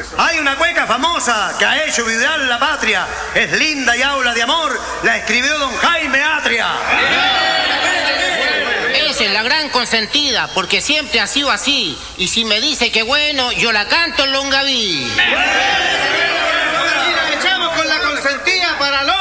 Hay una cueca famosa que ha hecho vibrar la patria. Es linda y habla de amor. La escribió don Jaime Atria. Esa es la gran consentida, porque siempre ha sido así. Y si me dice que bueno, yo la canto en Longaví.